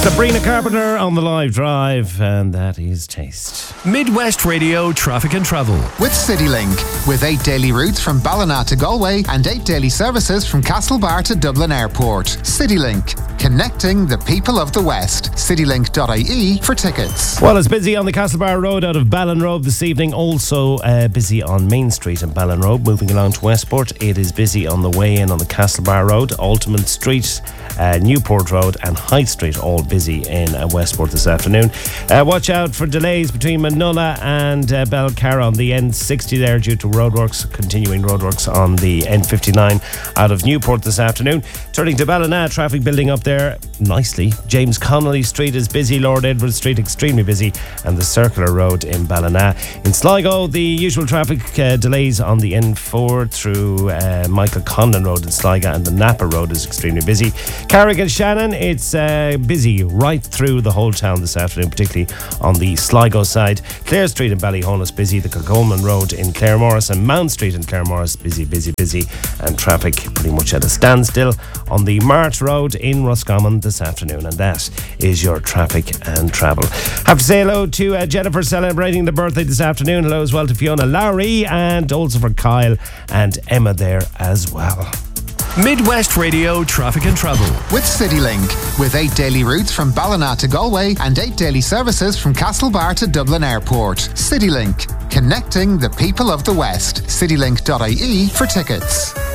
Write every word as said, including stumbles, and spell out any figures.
Sabrina Carpenter on the live drive, and that is Taste. Midwest Radio Traffic and Travel. With CityLink. With eight daily routes from Ballina to Galway and eight daily services from Castlebar to Dublin Airport. CityLink. Connecting the people of the West. citylink dot I E for tickets. Well, it's busy on the Castlebar Road out of Ballinrobe this evening. Also uh, busy on Main Street in Ballinrobe. Moving along to Westport, it is busy on the way in on the Castlebar Road, Ultimate Street, uh, Newport Road and High Street, all busy in uh, Westport this afternoon. Uh, watch out for delays between Manulla and uh, Belcarra on the N sixty there due to roadworks, continuing roadworks on the N fifty-nine out of Newport this afternoon. Turning to Ballina, traffic building up there nicely. James Connolly Street is busy, Lord Edward Street extremely busy, and the Circular Road in Ballina. In Sligo, the usual traffic uh, delays on the N four through uh, Michael Conlon Road in Sligo, and the Napa Road is extremely busy. Carrick and Shannon, it's uh, busy right through the whole town this afternoon, particularly on the Sligo side. Clare Street in Ballyhonus busy, the Kilcolman Road in Claremorris and Mount Street in Claremorris busy, busy, busy, and traffic pretty much at a standstill on the Mart Road in Roscommon this afternoon. And that is your traffic and travel. Have to say hello to uh, Jennifer celebrating the birthday this afternoon. Hello as well to Fiona Lowry, and also for Kyle and Emma there as well. Midwest Radio Traffic and Travel. With CityLink. With eight daily routes from Ballina to Galway and eight daily services from Castlebar to Dublin Airport. CityLink. Connecting the people of the West. citylink dot I E for tickets.